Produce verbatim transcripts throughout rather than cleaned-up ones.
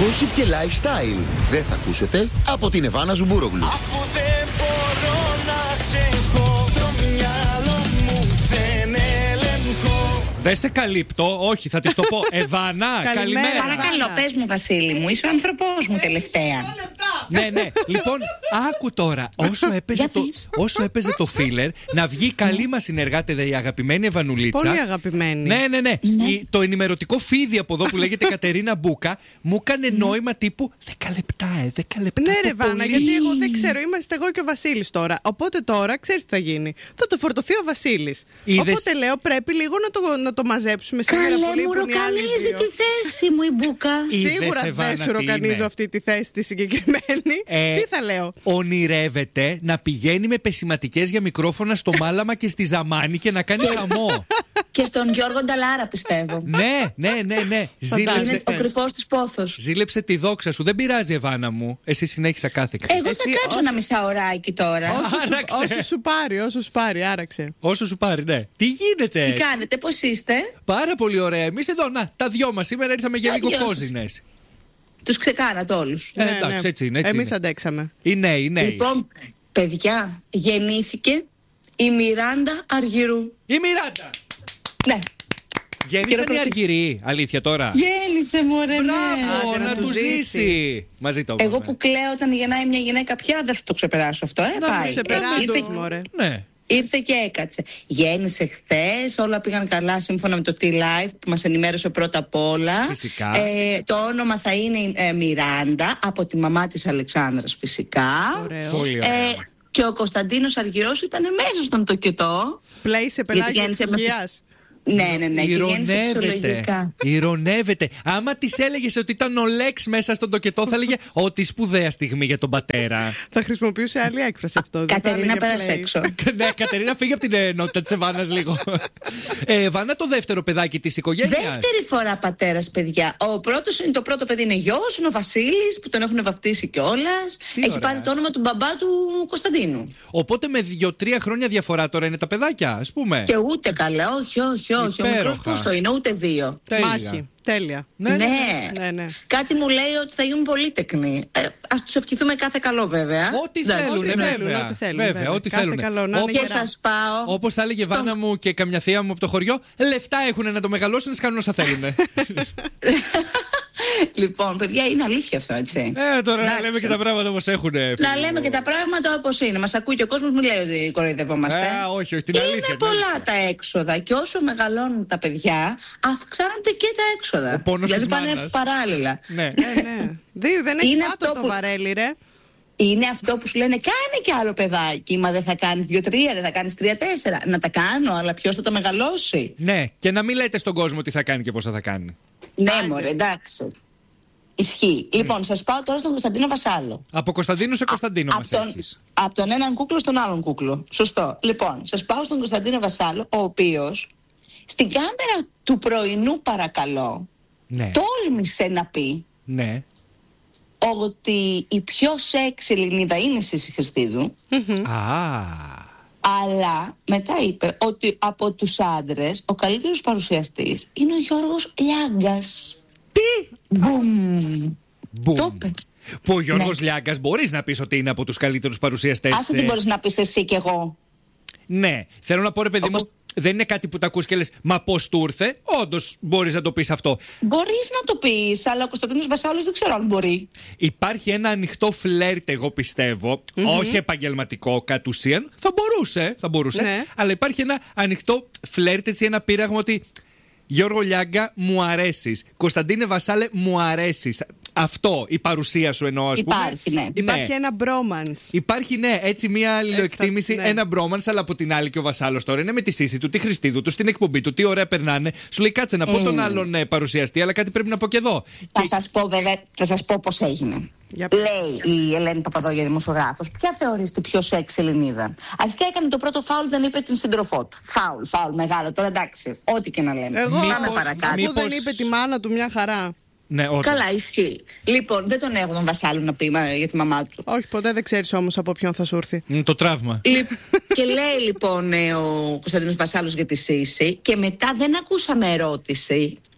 Gossip και lifestyle. Δεν θα ακούσετε από την Εβάνα Ζουμπούροβλου. Αφού δεν μπορώ να σε έχω, το μυαλό μου δεν ελεγχώ. Δεν σε καλύπτω, όχι, θα της το πω. Εβάνα, καλημέρα. Παρακαλώ, πες μου, Βασίλη μου, είσαι ο άνθρωπός μου τελευταία. Ναι, ναι. Λοιπόν, άκου τώρα. Όσο έπαιζε, το, όσο έπαιζε το φίλερ, να βγει η καλή μας συνεργάτη, η αγαπημένη Ευανουλίτσα. Πολύ αγαπημένη. Ναι, ναι, ναι. Η, το ενημερωτικό φίδι από εδώ που λέγεται Κατερίνα Μπούκα μου έκανε νόημα τύπου δέκα λεπτά, ε, δέκα λεπτά. Ναι, ρε Βάνα, γιατί εγώ δεν ξέρω. Είμαστε εγώ και ο Βασίλης τώρα. Οπότε τώρα ξέρεις τι θα γίνει. Θα το φορτωθεί ο Βασίλης. Είδες... Οπότε λέω πρέπει λίγο να το, να το μαζέψουμε σε Καλέ, μια πολύ μου ροκανίζει τη θέση μου η Μπούκα. Σίγουρα δεν σου ροκανίζω αυτή τη θέση τη συγκεκριμένη. Ε, τι θα λέω. Ονειρεύεται να πηγαίνει με πεσηματικές για μικρόφωνα στο Μάλαμα και στη Ζαμάνη και να κάνει χαμό. Και στον Γιώργο Νταλάρα, πιστεύω. Ναι, ναι, ναι, ναι. Ζήλεψε, είναι ο κρυφός της πόθος. Ζήλεψε τη δόξα σου. Δεν πειράζει, Εβάνα μου. Εσύ συνέχισε ακάθηκα. Εγώ θα κάτσω όσο... ένα μισάωράκι τώρα. Όσο, όσο σου πάρει, όσο σου πάρει, άραξε. Όσο σου πάρει, ναι. Τι γίνεται. Τι κάνετε, πώς είστε. Πάρα πολύ ωραία. Εμείς εδώ, να, τα δυο μας σήμερα ήρθαμε για λίγο κόζινες. Τους ξεκάνατε όλους. Ε, ναι, εντάξει, ναι. Έτσι είναι. Εμείς αντέξαμε. Οι νέοι, οι νέοι. Λοιπόν, παιδιά, γεννήθηκε η Μιράντα Αργυρού. Η Μιράντα! Ναι. Γέννησαν οι Αργυροί, αλήθεια τώρα. Γέννησε, μωρέ. Μπράβο, ναι. να, να του ζήσει. ζήσει. Μαζί το Εγώ που κλαίω όταν γεννάει μια γυναίκα πια, δεν θα το ξεπεράσω αυτό. Ε, να πάει. το ξεπεράσω, Ήρθε... μωρέ. Ναι. Ήρθε και έκατσε. Γέννησε χθες, όλα πήγαν καλά σύμφωνα με το T-Live που μας ενημέρωσε πρώτα απ' όλα. Φυσικά. Ε, το όνομα θα είναι ε, Μιράντα, από τη μαμά της Αλεξάνδρας φυσικά. Ωραίο. Πολύ ωραία. Ε, και ο Κωνσταντίνος Αργυρός ήταν μέσα στον τοκετό. Πλέει σε πελάγια ευτυχίας. Ναι, ναι, ναι. Και γέννησε φυσιολογικά. Ηρωνεύεται. Άμα τη έλεγε ότι ήταν ο Λέξ μέσα στον τοκετό, θα έλεγε ότι σπουδαία στιγμή για τον πατέρα. Θα χρησιμοποιούσε άλλη έκφραση αυτό. Κατερίνα, πέρασε έξω. Ναι, Κατερίνα, φύγε από την ενότητα τη Εβάνα λίγο. ε, Βάνα, το δεύτερο παιδάκι τη οικογένεια. Δεύτερη φορά πατέρα, παιδιά. Ο πρώτος είναι το πρώτο παιδί, είναι γιος, είναι ο Βασίλης που τον έχουν βαπτίσει κιόλας. Έχει ωραία. Πάρει το όνομα του μπαμπά του Κωνσταντίνου. Οπότε με δύο-τρία χρόνια διαφορά τώρα είναι τα παιδάκια, ας πούμε. Και ούτε καλά, όχι, όχι. Όχι, ο μικρός πόσο είναι, ούτε δύο. Τέλεια. Μάχη. Τέλεια. Ναι. Ναι. Ναι, ναι. Κάτι μου λέει ότι θα γίνουν πολύτεκνοι. Ε, ας τους ευχηθούμε κάθε καλό, βέβαια. Ό,τι θέλουν, βέβαια. Ό,τι θέλουν, βέβαια, βέβαια. ό,τι κάθε θέλουν. Καλό, να και σας πάω. Όπως θα έλεγε στο... Βάνα μου και καμιά θεία μου από το χωριό, λεφτά έχουν να το μεγαλώσουν, να κάνουν όσα θέλουν. Λοιπόν, παιδιά, είναι αλήθεια αυτό, έτσι. Ε, τώρα να λέμε και τα πράγματα όπως έχουν. Να λέμε και τα πράγματα όπως είναι. Μας ακούει και ο κόσμος, μην λέει ότι κοροϊδευόμαστε. Ε, όχι, όχι, την αλήθεια. Είναι πολλά τα έξοδα και όσο μεγαλώνουν τα παιδιά, αυξάνονται και τα έξοδα. Ο πόνος δηλαδή της πάνε μάνας. παράλληλα. Ναι, ναι. ναι. Δύο, δεν έχει αυτό το που... βαρέλι, ρε. Είναι αυτό που σου λένε κάνε κι άλλο παιδάκι. Μα δεν θα κάνεις δύο-τρία, δεν θα κάνεις τρία-τέσσερα. Να τα κάνω, αλλά ποιος θα τα μεγαλώσει. Ναι, και να μην λέτε στον κόσμο τι θα κάνει και πώς θα κάνει. Ναι, μωρέ, εντάξει. Ισχύει. Mm. Λοιπόν, σας πάω τώρα στον Κωνσταντίνο Βασάλο. Από Κωνσταντίνο σε Κωνσταντίνο μας τον, έχεις. Από τον έναν κούκλο στον άλλον κούκλο. Σωστό. Λοιπόν, σας πάω στον Κωνσταντίνο Βασάλο, ο οποίος στην κάμερα του πρωινού, παρακαλώ, ναι. τόλμησε να πει ναι. ότι η πιο σεξ Ελληνίδα είναι η Σύση Χριστίδου. Mm-hmm. Α. Αλλά μετά είπε ότι από τους άντρες ο καλύτερος παρουσιαστής είναι ο Γιώργος Λιάγκας. Τι! Μπουμ! Το είπε. Που ο Γιώργος ναι. Λιάγκας μπορείς να πεις ότι είναι από τους καλύτερους παρουσιαστές. Ας τι μπορείς να πεις εσύ κι εγώ. Ναι, θέλω να πω ρε παιδί Όπως... μου, δεν είναι κάτι που τα ακούς και λες μα πώς του ήρθε. Όντως μπορείς να το πεις αυτό. Μπορείς να το πεις, αλλά ο Κωνσταντίνος Βασάλος δεν ξέρω αν μπορεί. Υπάρχει ένα ανοιχτό φλερτ, εγώ πιστεύω, mm-hmm. όχι επαγγελματικό κατ' ουσίαν. Θα μπορούσε, θα μπορούσε. Ναι. Αλλά υπάρχει ένα ανοιχτό φλερτ, έτσι, ένα πείραγμα ότι Γιώργο Λιάγκα, μου αρέσεις. Κωνσταντίνε Βασάλε, μου αρέσεις. Αυτό, η παρουσία σου εννοώ, ας πούμε. Υπάρχει, ναι. Υπάρχει ένα bromance. Υπάρχει, ναι, έτσι μια αλληλοεκτίμηση, ναι. Ένα bromance, αλλά από την άλλη και ο Βασάλος τώρα είναι με τη Σύση του, τη Χριστίδου του, στην εκπομπή του, τι ωραία περνάνε. Σου λέει κάτσε να πω mm. τον άλλον ναι, παρουσιαστή, αλλά κάτι πρέπει να πω και εδώ. Θα και... σας πω βέβαια, θα σας πω πώς έγινε. Yep. Λέει η Ελένη Παπαδόγια, δημοσιογράφος, ποια θεωρείστε πιο σεξ Ελληνίδα. Αρχικά έκανε το πρώτο φάουλ, δεν είπε την σύντροφό του. Φάουλ, φάουλ μεγάλο, τώρα εντάξει, ό,τι και να λέμε. Εγώ, πάμε παρακάτω. Μήπως... δεν είπε τη μάνα του μια χαρά. Ναι, καλά, ισχύει. Λοιπόν, δεν τον έχω τον Βασάλου να πει για τη μαμά του. Όχι, ποτέ δεν ξέρεις όμως από ποιον θα σου έρθει. Mm, το τραύμα. Και λέει λοιπόν ε, ο Κωνσταντίνος Βασάλος για τη Σύση, και μετά δεν ακούσαμε ερώτηση.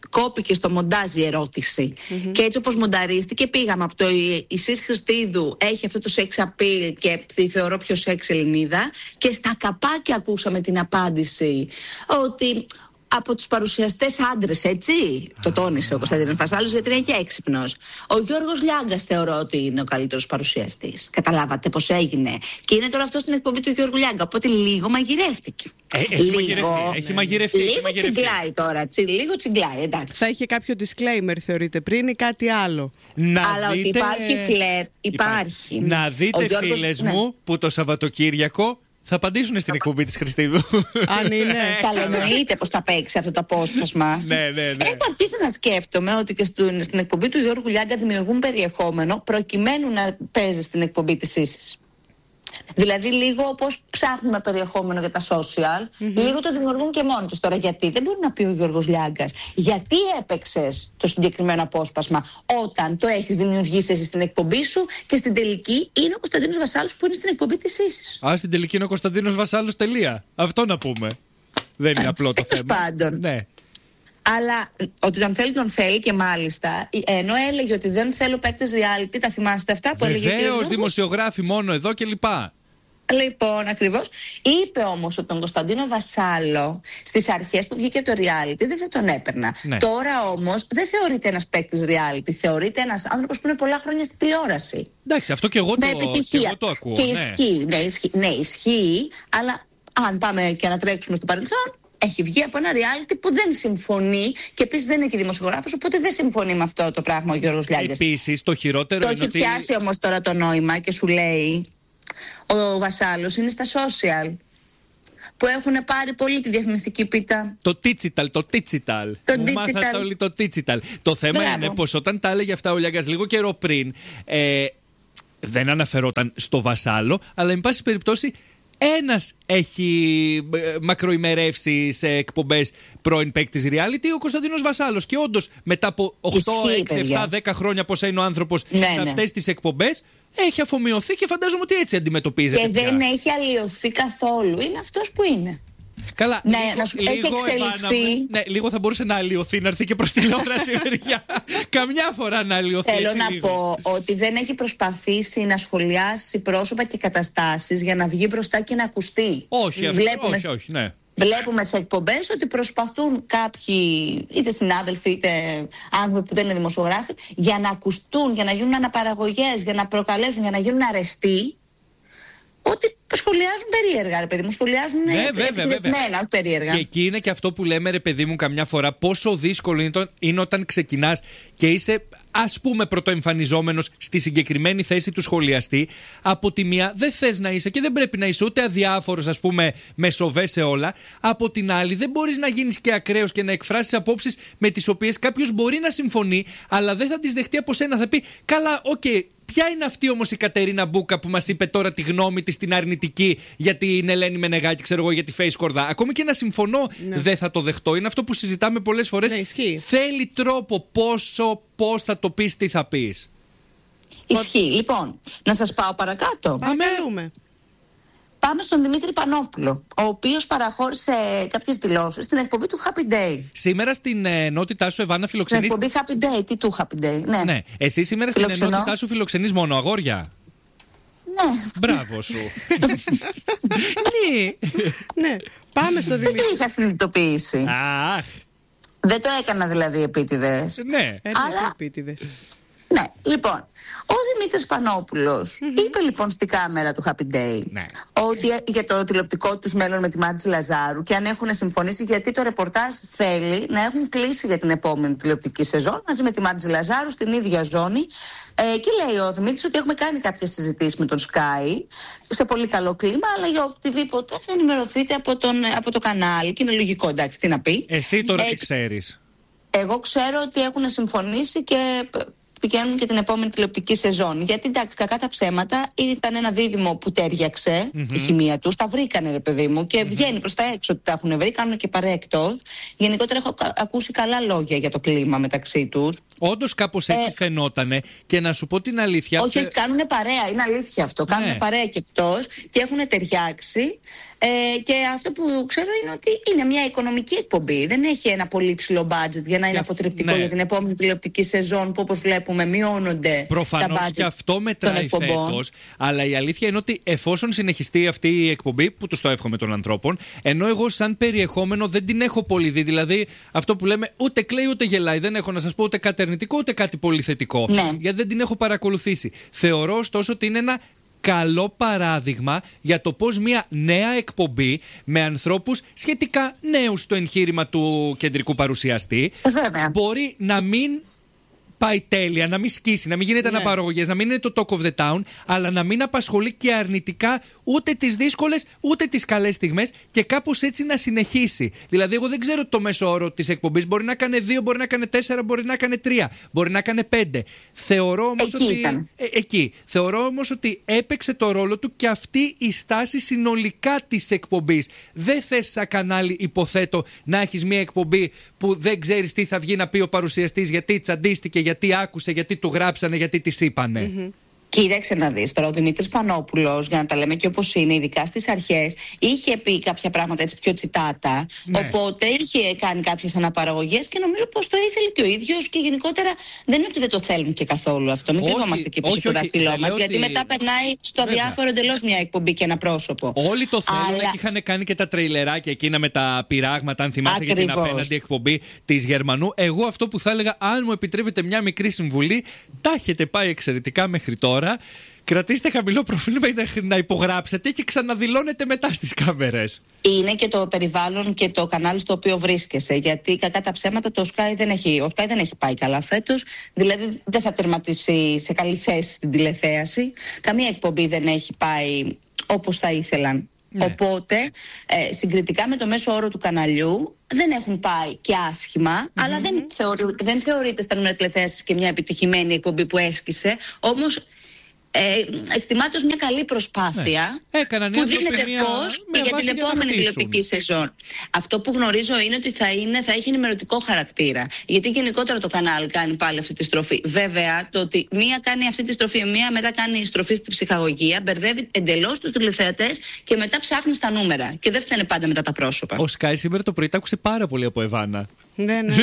κόπηκε στο μοντάζ η ερώτηση. Mm-hmm. Και έτσι όπως μονταρίστηκε, πήγαμε από το η Σις Χριστίδου έχει αυτό το sex appeal και τη θεωρώ πιο σεξ Ελληνίδα, και στα καπάκια ακούσαμε την απάντηση ότι από τους παρουσιαστές άντρες, έτσι. Το τόνισε ο Κωνσταντίνος Βασάλος, γιατί είναι και έξυπνος. Ο Γιώργος Λιάγκας θεωρώ ότι είναι ο καλύτερος παρουσιαστής. Καταλάβατε πώς έγινε. Και είναι τώρα αυτό στην εκπομπή του Γιώργου Λιάγκα. Οπότε λίγο μαγειρεύτηκε. Ε, έχει, λίγο, μαγειρευτεί, έχει μαγειρευτεί. Λίγο έχει μαγειρευτεί. τσιγκλάει τώρα. Τσι, λίγο τσιγκλάει, εντάξει. Θα είχε κάποιο disclaimer, θεωρείτε, πριν ή κάτι άλλο? Να Αλλά δείτε... ότι υπάρχει φλερτ, υπάρχει. Να δείτε, Γιώργος... φίλες ναι. μου, που το Σαββατοκύριακο θα απαντήσουν στην εκπομπή της Χριστίδου. Αν είναι. Καλά, εννοείται πως θα παίξει αυτό το απόσπασμα. Ναι, ναι, ναι. Έχω αρχίσει να σκέφτομαι ότι και στην, στην εκπομπή του Γιώργου Λιάγκα δημιουργούν περιεχόμενο προκειμένου να παίζει στην εκπομπή της Ίσης. Δηλαδή, λίγο όπως ψάχνουμε περιεχόμενο για τα social, mm-hmm. λίγο το δημιουργούν και μόνοι τους. Τώρα, γιατί δεν μπορεί να πει ο Γιώργος Λιάγκας, γιατί έπαιξες το συγκεκριμένο απόσπασμα όταν το έχεις δημιουργήσει εσύ στην εκπομπή σου και στην τελική είναι ο Κωνσταντίνος Βασάλος που είναι στην εκπομπή της Ίσης. Α, στην τελική είναι ο Κωνσταντίνος Βασάλος, τελεία. Αυτό να πούμε. Δεν είναι απλό το θέμα. Τέλος πάντων. Ναι. Αλλά ότι τον θέλει, τον θέλει, και μάλιστα ενώ έλεγε ότι δεν θέλω παίκτες reality, τα θυμάστε αυτά που έλεγε? Βεβαίως, δημοσιογράφοι μόνο εδώ και λοιπά. Λοιπόν, ακριβώς. Είπε όμως ότι τον Κωνσταντίνο Βασάλο στις αρχές που βγήκε το reality δεν θα τον έπαιρνα. Ναι. Τώρα όμως δεν θεωρείται ένας παίκτης reality, θεωρείται ένας άνθρωπος που είναι πολλά χρόνια στη τηλεόραση. Εντάξει, αυτό και εγώ το, και εγώ το ακούω. Και ναι. ισχύει, ναι, ισχύει, ναι, ισχύει, αλλά αν πάμε και να τρέξουμε στο παρελθόν, έχει βγει από ένα reality που δεν συμφωνεί, και επίσης δεν είναι και δημοσιογράφος, οπότε δεν συμφωνεί με αυτό το πράγμα ο Γιώργος Λιάγκας. Επίσης, το χειρότερο το είναι έχει ότι... πιάσει όμως τώρα το νόημα και σου λέει ο Βασάλος είναι στα social που έχουν πάρει πολύ τη διαφημιστική πίτα. Το digital, το digital. Το Μου digital. μάθατε όλοι το digital. Το θέμα Μπράβο. είναι πως όταν τα έλεγε αυτά ο Λιάγκας λίγο καιρό πριν, ε, δεν αναφερόταν στο Βασάλο, αλλά εν πάση περιπτώσει ένας έχει ε, μακροημερεύσει σε εκπομπές πρώην παίκτης reality, ο Κωνσταντίνος Βασάλος. Και όντως μετά από οκτώ, έξι, επτά, δέκα χρόνια πόσα είναι ο άνθρωπος ναι, σε αυτές ναι. τις εκπομπές, έχει αφομοιωθεί και φαντάζομαι ότι έτσι αντιμετωπίζεται. Και πια. δεν έχει αλλοιωθεί καθόλου. Είναι αυτός που είναι. Καλά, ναι, λίγο, να σου λίγο έχει εξελιχθεί. επάναμε, ναι, λίγο θα μπορούσε να αλλοιωθεί, να έρθει και προς τηλεόραση μεριά. Καμιά φορά να αλλοιωθεί. Θέλω έτσι να λίγο. πω ότι δεν έχει προσπαθήσει να σχολιάσει πρόσωπα και καταστάσεις για να βγει μπροστά και να ακουστεί. Όχι, αυτό, Βλέπουμε, όχι, όχι, ναι. Βλέπουμε σε εκπομπές ότι προσπαθούν κάποιοι, είτε συνάδελφοι είτε άνθρωποι που δεν είναι δημοσιογράφοι, για να ακουστούν, για να γίνουν αναπαραγωγές, για να προκαλέσουν, για να γίνουν αρεστοί. Ότι σχολιάζουν περίεργα, ρε παιδί μου. Σχολιάζουν ναι, βέβαια, βέβαια. περίεργα. Και εκεί είναι και αυτό που λέμε, ρε παιδί μου, καμιά φορά πόσο δύσκολο είναι, το, είναι όταν ξεκινάς και είσαι, ας πούμε, πρωτοεμφανιζόμενος στη συγκεκριμένη θέση του σχολιαστή. Από τη μία δεν θες να είσαι και δεν πρέπει να είσαι ούτε αδιάφορος, ας πούμε, με σοβές σε όλα. Από την άλλη δεν μπορείς να γίνεις και ακραίος και να εκφράσεις απόψεις με τις οποίες κάποιος μπορεί να συμφωνεί, αλλά δεν θα τις δεχτεί από σένα. Θα πει, καλά, οκ. Okay, ποια είναι αυτή όμως η Κατερίνα Μπούκα που μας είπε τώρα τη γνώμη της την αρνητική για την Ελένη Μενεγάκη, ξέρω εγώ, για τη Face Κορδά? Ακόμη και να συμφωνώ, ναι. δεν θα το δεχτώ. Είναι αυτό που συζητάμε πολλές φορές. Ναι, θέλει τρόπο πόσο, πώς θα το πεις, τι θα πεις. Ισχύει. Λοιπόν, να σας πάω παρακάτω. Πάμε. Πάμε στον Δημήτρη Πανόπουλο, ο οποίος παραχώρησε κάποιες δηλώσεις στην εκπομπή του Happy Day. Σήμερα στην ε, ενότητά σου, Εβάνα, φιλοξενείς... Στην εκπομπή Happy Day, τι του Happy Day, ναι. ναι. Εσύ σήμερα στην ενότητά σου φιλοξενείς μόνο αγόρια. Ναι. Μπράβο σου. ναι. ναι. Πάμε στο Δημήτρη. Δεν το είχα συνειδητοποιήσει. Αχ. Δεν το έκανα δηλαδή επίτηδες. Ναι. Αλλά... επίτηδες. Ναι, λοιπόν, ο Δημήτρης Πανόπουλος mm-hmm. είπε λοιπόν στη κάμερα του Happy Day ναι. ότι για το τηλεοπτικό τους μέλλον με τη Μάντζη Λαζάρου, και αν έχουν συμφωνήσει, γιατί το ρεπορτάζ θέλει να έχουν κλείσει για την επόμενη τηλεοπτική σεζόν μαζί με τη Μάντζη Λαζάρου στην ίδια ζώνη. Ε, και λέει ο Δημήτρης ότι έχουμε κάνει κάποιες συζητήσεις με τον Sky σε πολύ καλό κλίμα, αλλά για οτιδήποτε θα ενημερωθείτε από, τον, από το κανάλι. Και είναι λογικό, εντάξει, τι να πει. Εσύ τώρα ε, τι ξέρεις? Εγώ ξέρω ότι έχουν συμφωνήσει και πηγαίνουν και την επόμενη τηλεοπτική σεζόν. Γιατί εντάξει, κακά τα ψέματα, ήταν ένα δίδυμο που τέριαξε mm-hmm. η χημεία τους. Τα βρήκανε, ρε παιδί μου, και mm-hmm. βγαίνει προς τα έξω ότι τα έχουν βρει. Κάνουν και παρέα εκτός. Γενικότερα έχω ακούσει καλά λόγια για το κλίμα μεταξύ τους. Όντως κάπως έτσι ε, φαινότανε. Και να σου πω την αλήθεια. Όχι, θε... κάνουνε παρέα, είναι αλήθεια αυτό. Ναι. Κάνουνε παρέα και αυτός και έχουν ταιριάξει. Ε, και αυτό που ξέρω είναι ότι είναι μια οικονομική εκπομπή. Δεν έχει ένα πολύ ψηλό budget για να είναι αποτρεπτικό ναι. για την επόμενη τηλεοπτική σεζόν που, όπως βλέπουμε, μειώνονται προφανώς τα budget. Και αυτό μετράει φέτος. Αλλά η αλήθεια είναι ότι εφόσον συνεχιστεί αυτή η εκπομπή, που τους το εύχομαι των ανθρώπων, ενώ εγώ σαν περιεχόμενο δεν την έχω πολύ δει. Δηλαδή αυτό που λέμε, ούτε κλαίει ούτε γελάει. Δεν έχω να σας πω ούτε κατερνητικό ούτε κάτι πολύ θετικό. Ναι. Γιατί δεν την έχω παρακολουθήσει. Θεωρώ ωστόσο ότι είναι ένα καλό παράδειγμα για το πώς μια νέα εκπομπή με ανθρώπους σχετικά νέους στο εγχείρημα του κεντρικού παρουσιαστή Βέβαια. μπορεί να μην πάει τέλεια, να μην σκίσει, να μην γίνεται ναι. αναπαραγωγές, να μην είναι το talk of the town, αλλά να μην απασχολεί και αρνητικά ούτε τις δύσκολες ούτε τις καλές στιγμές και κάπως έτσι να συνεχίσει. Δηλαδή, εγώ δεν ξέρω το μέσο όρο της εκπομπής. Μπορεί να κάνει δύο, μπορεί να κάνει τέσσερα, μπορεί να κάνει τρία, μπορεί να κάνει πέντε. Θεωρώ όμως εκεί ότι. Ήταν. Ε, εκεί. Θεωρώ όμως ότι έπαιξε το ρόλο του και αυτή η στάση συνολικά της εκπομπής. Δεν θες σαν κανάλι, υποθέτω, να έχεις μια εκπομπή που δεν ξέρεις τι θα βγει να πει ο παρουσιαστής, γιατί τσαντίστηκε, γιατί άκουσε, γιατί του γράψανε, γιατί της είπανε. Mm-hmm. Κοίταξε να δεις τώρα, ο Δημήτρης Πανόπουλος, για να τα λέμε και όπως είναι, ειδικά στις αρχές, είχε πει κάποια πράγματα έτσι πιο τσιτάτα. Ναι. Οπότε είχε κάνει κάποιες αναπαραγωγές και νομίζω πως το ήθελε και ο ίδιος και γενικότερα δεν είναι ότι δεν το θέλουν και καθόλου αυτό. Μην κρυβόμαστε και πίσω από το δάχτυλό μας, γιατί ότι... μετά περνάει στο Βέβαια. διάφορο εντελώς μια εκπομπή και ένα πρόσωπο. Όλοι το θέλουν. Αλλά... και είχαν κάνει και τα τρειλεράκια εκείνα με τα πειράγματα, αν θυμάσαι, για την απέναντι εκπομπή της Γερμανού. Εγώ αυτό που θα έλεγα, αν μου επιτρέπετε μια μικρή συμβουλή, τα έχετε πάει εξαιρετικά μέχρι τώρα. Κρατήστε χαμηλό προφίλ να υπογράψετε και ξαναδηλώνετε μετά στις κάμερες. Είναι και το περιβάλλον και το κανάλι στο οποίο βρίσκεσαι. Γιατί κακά τα ψέματα το Sky δεν έχει, ο Sky δεν έχει πάει καλά φέτος. Δηλαδή δεν θα τερματίσει σε καλή θέση στην τηλεθέαση. Καμία εκπομπή δεν έχει πάει όπως θα ήθελαν. Ναι. Οπότε ε, συγκριτικά με το μέσο όρο του καναλιού δεν έχουν πάει και άσχημα, mm-hmm. αλλά δεν, θεωρεί, δεν θεωρείται στα νούμερα τηλεθέασης και μια επιτυχημένη εκπομπή που έσκησε. Όμως Ε, εκτιμάται ως μια καλή προσπάθεια ναι. που δίνεται φως και για την επόμενη τηλεοπτική σεζόν. Αυτό που γνωρίζω είναι ότι θα, είναι, θα έχει ενημερωτικό χαρακτήρα. Γιατί γενικότερα το κανάλι κάνει πάλι αυτή τη στροφή. Βέβαια, το ότι μία κάνει αυτή τη στροφή, μία μετά κάνει στροφή στην ψυχαγωγία, μπερδεύει εντελώς τους τηλεθεατές και μετά ψάχνει στα νούμερα. Και δεν φταίνε πάντα μετά τα πρόσωπα. Ο Sky σήμερα το πρωί τα άκουσε πάρα πολύ από Εβάνα. Ναι, ναι.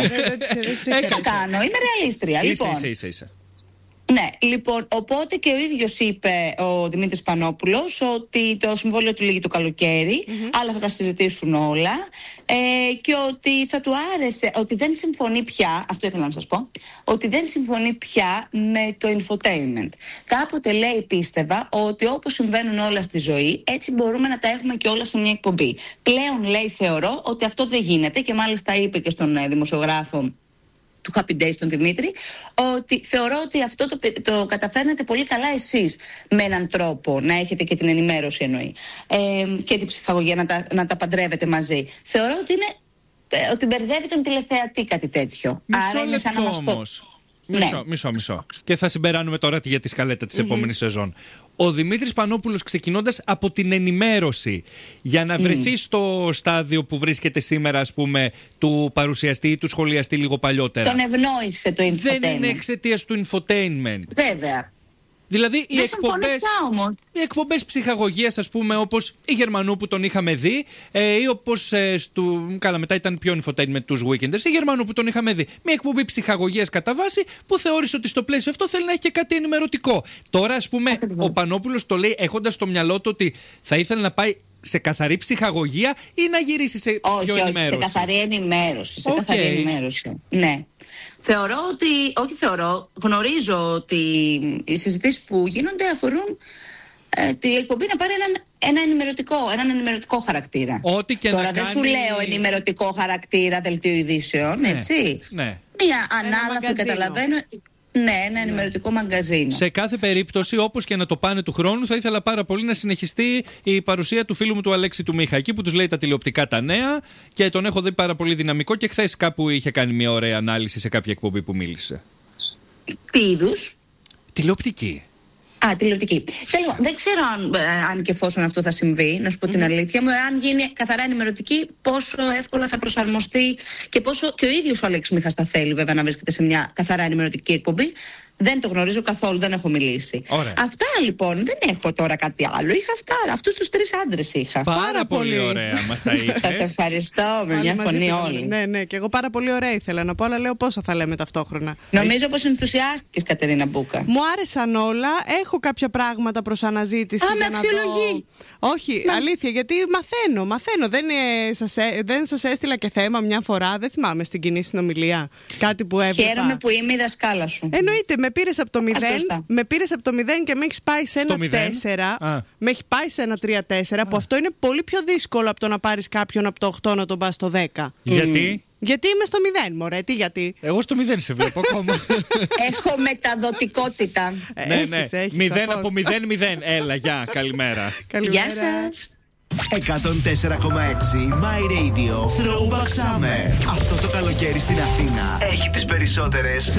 Τι το κάνω, είμαι ρεαλίστρια. Λοιπόν. Είσαι, είσαι, είσαι. Ναι, λοιπόν, οπότε και ο ίδιος είπε ο Δημήτρης Πανόπουλος ότι το συμβόλαιο του λύγει το καλοκαίρι, mm-hmm. αλλά θα τα συζητήσουν όλα ε, και ότι θα του άρεσε, ότι δεν συμφωνεί πια, αυτό ήθελα να σας πω, ότι δεν συμφωνεί πια με το infotainment. Κάποτε λέει, πίστευα, ότι όπως συμβαίνουν όλα στη ζωή, έτσι μπορούμε να τα έχουμε και όλα σε μια εκπομπή. Πλέον, λέει, θεωρώ ότι αυτό δεν γίνεται και μάλιστα είπε και στον ε, δημοσιογράφο του Happy Days, τον Δημήτρη, ότι θεωρώ ότι αυτό το, το καταφέρνετε πολύ καλά εσείς με έναν τρόπο, να έχετε και την ενημέρωση εννοεί ε, και την ψυχαγωγία να τα, να τα παντρεύετε μαζί. Θεωρώ ότι είναι ότι μπερδεύει τον τηλεθεατή κάτι τέτοιο. Μισό Άρα είναι σαν να μας το... Μισό, ναι. μισό, μισό. Και θα συμπεράνουμε τώρα για τη σκαλέτα της mm-hmm. επόμενης σεζόν. Ο Δημήτρης Πανόπουλος, ξεκινώντας από την ενημέρωση, για να βρεθεί mm. στο στάδιο που βρίσκεται σήμερα, ας πούμε, του παρουσιαστή ή του σχολιαστή λίγο παλιότερα. Τον ευνόησε το infotainment. Δεν είναι εξαιτίας του infotainment. Βέβαια. Δηλαδή οι εκπομπές, οι εκπομπές ψυχαγωγίας, ας πούμε, όπως η Γερμανού που τον είχαμε δει, ε, ή όπως ε, στου, καλά μετά ήταν πιο infotainment τους Weekenders, η Γερμανού που τον είχαμε δει. Μια εκπομπή ψυχαγωγίας κατά βάση που θεώρησε ότι στο πλαίσιο αυτό θέλει να έχει και κάτι ενημερωτικό. Τώρα, ας πούμε, ο Πανόπουλος το λέει έχοντας στο μυαλό του ότι θα ήθελε να πάει σε καθαρή ψυχαγωγία ή να γυρίσει σε όχι, πιο όχι, ενημέρωση. σε καθαρή ενημέρωση. Σε okay. καθαρή ενημέρωση. Ναι. Θεωρώ ότι, όχι θεωρώ, γνωρίζω ότι οι συζητήσεις που γίνονται αφορούν ε, την εκπομπή να πάρει έναν, ένα ενημερωτικό, έναν ενημερωτικό χαρακτήρα. Ό,τι και Τώρα να δεν κάνει... σου λέω ενημερωτικό χαρακτήρα δελτίο ειδήσεων, ναι, έτσι. Ναι. Μια ανάλαφη, καταλαβαίνω. Ναι, ένα ενημερωτικό ναι. μαγκαζίνο. Σε κάθε περίπτωση, όπως και να το πάνε του χρόνου, θα ήθελα πάρα πολύ να συνεχιστεί η παρουσία του φίλου μου του Αλέξη του Μίχα, εκεί που τους λέει τα τηλεοπτικά τα νέα και τον έχω δει πάρα πολύ δυναμικό και χθες κάπου είχε κάνει μια ωραία ανάλυση σε κάποια εκπομπή που μίλησε. Τι είδους? Τηλεοπτική. Α, τηλεοπτική. Τέλος, δεν ξέρω αν, αν και εφόσον αυτό θα συμβεί, να σου πω mm. την αλήθεια μου, αν γίνει καθαρά ενημερωτική, πόσο εύκολα θα προσαρμοστεί και πόσο και ο ίδιος ο Αλέξης Μίχας θα θέλει βέβαια να βρίσκεται σε μια καθαρά ενημερωτική εκπομπή. Δεν το γνωρίζω καθόλου, δεν έχω μιλήσει. Ωραία. Αυτά λοιπόν, δεν έχω τώρα κάτι άλλο. Είχα αυτά, αυτούς τους τρεις άντρες είχα. Πάρα, πάρα πολύ ωραία μας τα είπες. Σας ευχαριστώ, με μια φωνή όλοι. Ναι, ναι, και εγώ πάρα πολύ ωραία ήθελα να πω, αλλά λέω πόσα θα λέμε ταυτόχρονα. Νομίζω πως ενθουσιάστηκες, Κατερίνα Μπούκα. Μου άρεσαν όλα, έχω κάποια πράγματα προς αναζήτηση. Α, με αξιολογεί. Όχι, Μάλιστα. αλήθεια, γιατί μαθαίνω, μαθαίνω. Δεν, ε, σας, δεν σας έστειλα και θέμα μια φορά, δεν θυμάμαι, στην κοινή συνομιλία. Κάτι που έβλεπα. Χαίρομαι που είμαι η δασκάλα σου. Εννοείται, με πήρες από το μηδέν, με πήρες από το μηδέν και με έχεις πάει σε ένα τέσσερα. Με έχει πάει σε ένα τρία τέσσερα, που αυτό είναι πολύ πιο δύσκολο από το να πάρεις κάποιον από το οκτώ να τον πας στο δέκα. Γιατί? Γιατί είμαι στο μηδέν, μωρέ, τι γιατί. Εγώ στο μηδέν σε βλέπω ακόμα. Έχω μεταδοτικότητα. Ναι, ναι. Μηδέν από μηδέν, μηδέν. Έλα, γεια, καλημέρα. Γεια σας. εκατόν τέσσερα κόμμα έξι My Radio Throwback Summer. Αυτό το καλοκαίρι στην Αθήνα έχει τις περισσότερες